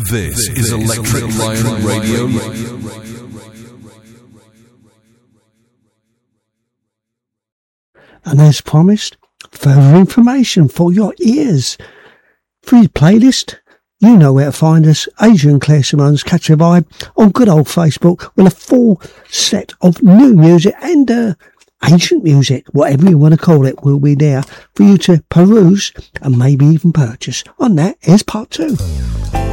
This is Electric Lion Radio. And as promised, further information for your ears. Free playlist. You know where to find us. Adrian Claire Simone's Catch a Vibe on good old Facebook with a full set of new music and ancient music, whatever you want to call it, will be there for you to peruse and maybe even purchase. On that, here's part 2.